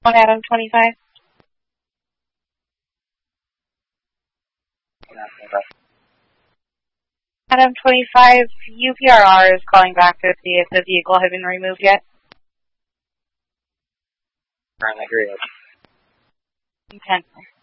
On Adam 25. Adam 25, UPRR is calling back to see if the vehicle had been removed yet. Currently agreed. 10.